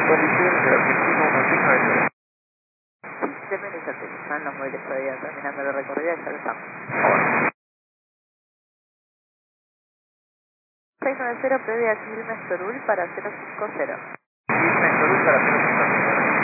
Condición de argentino Martín Avenida. Deme un instante, están los móviles todavía terminando la recorrida, ya lo estamos. 690 previa Quilmes Torul para 050. Quilmes Torul para 050.